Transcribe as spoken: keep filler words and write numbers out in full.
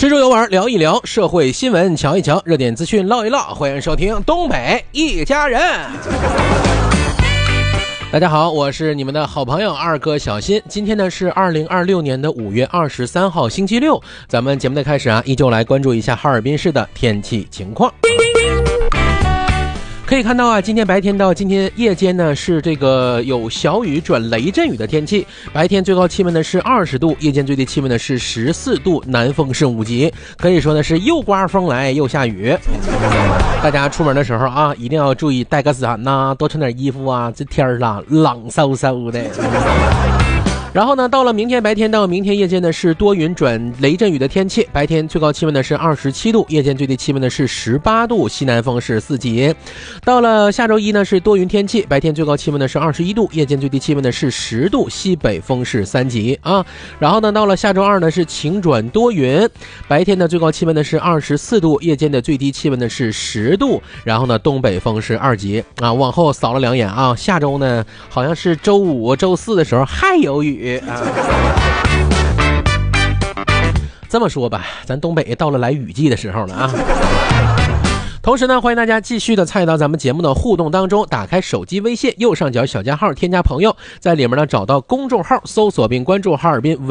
吃住游玩聊一聊，社会新闻瞧一瞧，热点资讯唠一唠，欢迎收听东北一家人。大家好，我是你们的好朋友二哥小新。今天呢是二零二六年的五月二十三号星期六，咱们节目的开始啊，依旧来关注一下哈尔滨市的天气情况。可以看到啊，今天白天到今天夜间呢是这个有小雨转雷阵雨的天气，白天最高气温呢是二十度，夜间最低气温呢是十四度，南风是五级，可以说呢是又刮风来又下雨。大家出门的时候啊，一定要注意带个伞呐、啊，多穿点衣服啊，这天儿啊冷飕飕的。然后呢，到了明天白天到明天夜间呢是多云转雷阵雨的天气，白天最高气温呢是二十七度，夜间最低气温呢是十八度，西南风是四级。到了下周一呢是多云天气，白天最高气温呢是二十一度，夜间最低气温呢是十度，西北风是三级啊。然后呢，到了下周二呢是晴转多云，白天的最高气温呢是二十四度，夜间的最低气温呢是十度，然后呢东北风是二级啊。往后扫了两眼啊，下周呢好像是周五周四的时候还有雨。啊、这么说吧，咱东北到了来雨季的时候了啊。同时呢，欢迎大家继续的参与到咱们节目的互动当中，打开手机微信右上角小加号添加朋友，在里面呢找到公众号，搜索并关注哈尔滨